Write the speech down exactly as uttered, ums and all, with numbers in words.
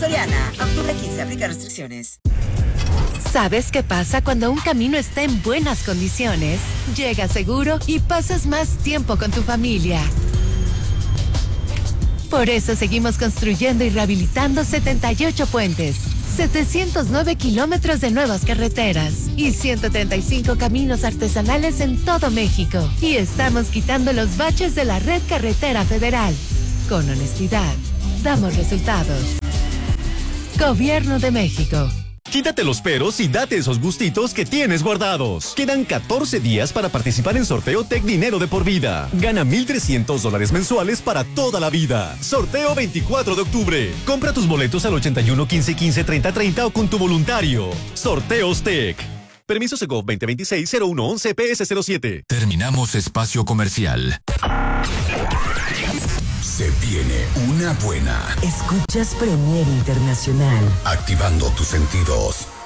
Soriana. Octubre quince, aplica restricciones. ¿Sabes qué pasa cuando un camino está en buenas condiciones? Llegas seguro y pasas más tiempo con tu familia. Por eso seguimos construyendo y rehabilitando setenta y ocho puentes, setecientos nueve kilómetros de nuevas carreteras y ciento treinta y cinco caminos artesanales en todo México. Y estamos quitando los baches de la red carretera federal. Con honestidad, damos resultados. Gobierno de México. Quítate los peros y date esos gustitos que tienes guardados. Quedan catorce días para participar en Sorteo Tec Dinero de por vida. Gana mil trescientos dólares mensuales para toda la vida. Sorteo veinticuatro de octubre. Compra tus boletos al ochenta y uno, quince, quince, treinta, treinta o con tu voluntario. Sorteos Tec. Permiso Segov veinte veintiséis cero uno once P S cero siete. Terminamos espacio comercial. Se viene una buena. Escuchas Premier Internacional. Activando tus sentidos.